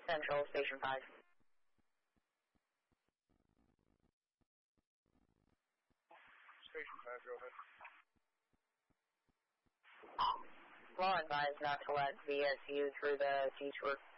Central, Station 5. Station 5, go ahead. Law advised not to let VSU through the detour.